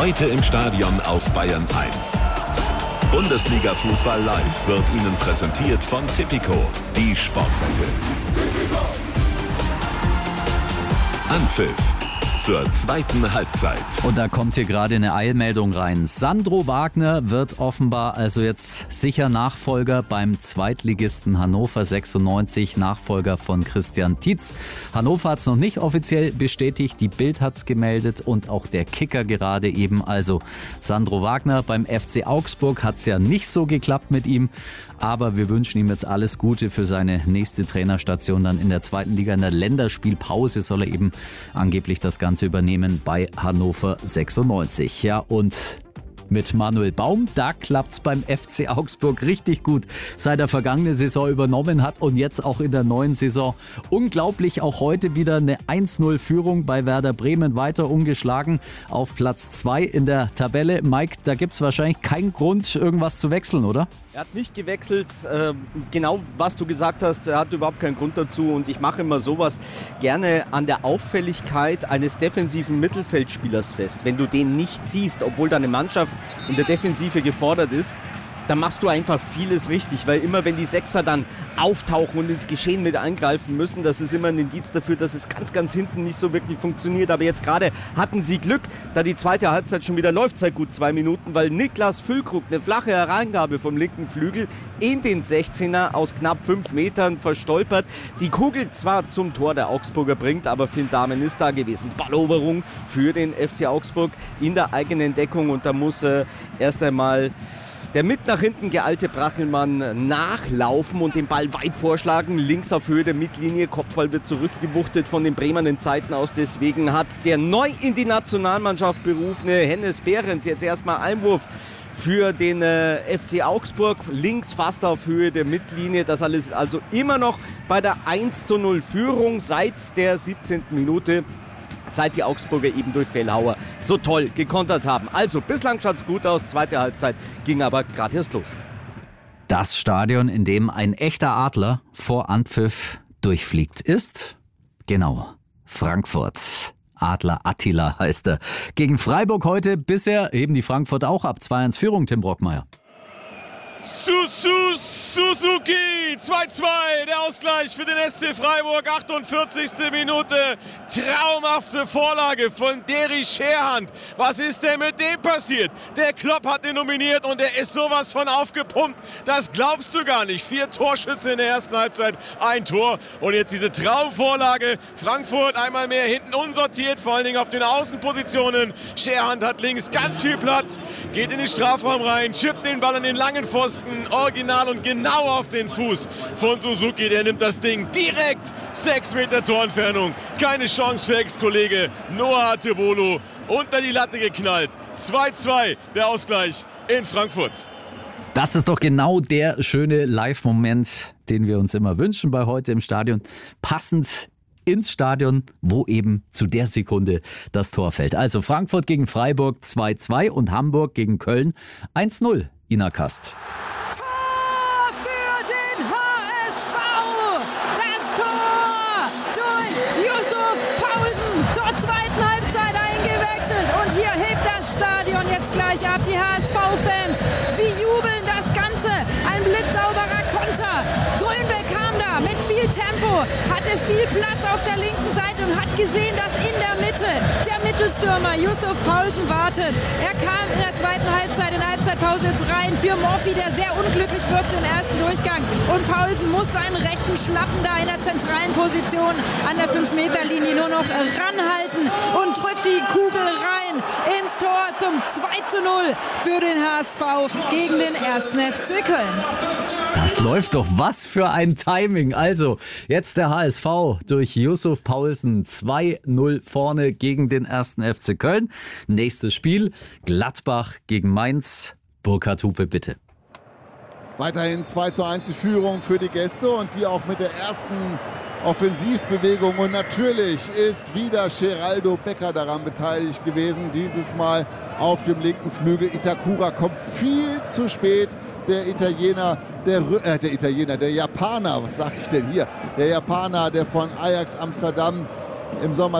Heute im Stadion auf Bayern 1. Bundesliga-Fußball live wird Ihnen präsentiert von Tipico, die Sportwette. Anpfiff zur zweiten Halbzeit. Und da kommt hier gerade eine Eilmeldung rein. Sandro Wagner wird offenbar also jetzt sicher Nachfolger beim Zweitligisten Hannover 96, Nachfolger von Christian Tietz. Hannover hat es noch nicht offiziell bestätigt, die Bild hat es gemeldet und auch der Kicker gerade eben. Also Sandro Wagner beim FC Augsburg hat es ja nicht so geklappt mit ihm, aber wir wünschen ihm jetzt alles Gute für seine nächste Trainerstation dann in der zweiten Liga. In der Länderspielpause soll er eben angeblich das Ganze übernehmen bei Hannover 96. Ja, und mit Manuel Baum, da klappt's beim FC Augsburg richtig gut, seit er vergangene Saison übernommen hat und jetzt auch in der neuen Saison. Unglaublich, auch heute wieder eine 1-0-Führung bei Werder Bremen, weiter ungeschlagen auf Platz 2 in der Tabelle. Mike, da gibt's wahrscheinlich keinen Grund, irgendwas zu wechseln, oder? Er hat nicht gewechselt, genau was du gesagt hast, er hat überhaupt keinen Grund dazu und ich mache immer sowas gerne an der Auffälligkeit eines defensiven Mittelfeldspielers fest. Wenn du den nicht siehst, obwohl deine Mannschaft in der Defensive gefordert ist, dann machst du einfach vieles richtig, weil immer wenn die Sechser dann auftauchen und ins Geschehen mit eingreifen müssen, das ist immer ein Indiz dafür, dass es ganz, ganz hinten nicht so wirklich funktioniert. Aber jetzt gerade hatten sie Glück, da die zweite Halbzeit schon wieder läuft seit gut 2 Minuten, weil Niklas Füllkrug eine flache Hereingabe vom linken Flügel in den 16er aus knapp 5 Metern verstolpert. Die Kugel zwar zum Tor der Augsburger bringt, aber Finn Dahmen ist da gewesen. Balleroberung für den FC Augsburg in der eigenen Deckung und da muss erst einmal der mit nach hinten geeilte Brackelmann nachlaufen und den Ball weit vorschlagen. Links auf Höhe der Mittellinie. Kopfball wird zurückgewuchtet von den Bremern Zeiten aus. Deswegen hat der neu in die Nationalmannschaft berufene Hennes Behrens jetzt erstmal Einwurf für den FC Augsburg. Links fast auf Höhe der Mittellinie. Das alles also immer noch bei der 1:0 Führung seit der 17. Minute. Seit die Augsburger eben durch Fehlhauer so toll gekontert haben. Also bislang schaut es gut aus, zweite Halbzeit ging aber gerade erst los. Das Stadion, in dem ein echter Adler vor Anpfiff durchfliegt, ist genau Frankfurt. Adler Attila heißt er. Gegen Freiburg heute, bisher heben die Frankfurter auch ab. 2-1 Führung, Tim Brockmeier. Suzuki, 2-2, der Ausgleich für den SC Freiburg, 48. Minute, traumhafte Vorlage von Deri Scherhand. Was ist denn mit dem passiert? Der Klopp hat ihn nominiert und er ist sowas von aufgepumpt, das glaubst du gar nicht. 4 Torschüsse in der ersten Halbzeit, 1 Tor und jetzt diese Traumvorlage. Frankfurt einmal mehr hinten unsortiert, vor allen Dingen auf den Außenpositionen. Scherhand hat links ganz viel Platz, geht in den Strafraum rein, chippt den Ball an den langen Pfosten, original und genau auf den Fuß von Suzuki. Der nimmt das Ding direkt 6 Meter Torentfernung. Keine Chance für Ex-Kollege Noah Atebolo. Unter die Latte geknallt. 2-2 der Ausgleich in Frankfurt. Das ist doch genau der schöne Live-Moment, den wir uns immer wünschen bei heute im Stadion. Passend ins Stadion, wo eben zu der Sekunde das Tor fällt. Also Frankfurt gegen Freiburg 2-2 und Hamburg gegen Köln 1-0. Ina Kast. Tor für den HSV! Das Tor durch Yusuf Paulsen zur zweiten Halbzeit eingewechselt. Und hier hebt das Stadion jetzt gleich ab. Die HSV-Fans, sie jubeln das Ganze. Ein blitzsauberer Konter. Grönbeck kam da mit viel Tempo, hatte viel Platz auf der linken Seite und hat gesehen, dass in der Mitte der Mittelstürmer Yusuf Paulsen wartet. Er kam in der zweiten Halbzeit, in der Halbzeitpause jetzt rein für Morphy, der sehr unglücklich wirkte im ersten Durchgang. Und Paulsen muss seinen rechten Schlappen da in der zentralen Position an der 5-Meter-Linie nur noch ranhalten und drückt die Kugel rein ins Tor zum 2-0 für den HSV gegen den 1. FC Köln. Das läuft doch, was für ein Timing. Also, jetzt der HSV durch Yusuf Paulsen 2-0 vorne gegen den 1. FC Köln. Nächstes Spiel, Gladbach gegen Mainz. Burkhard Hupe, bitte. Weiterhin 2:1 die Führung für die Gäste und die auch mit der ersten Offensivbewegung. Und natürlich ist wieder Geraldo Becker daran beteiligt gewesen. Dieses Mal auf dem linken Flügel. Itakura kommt viel zu spät. Der Japaner, was sage ich denn hier? Der Japaner, der von Ajax Amsterdam im Sommer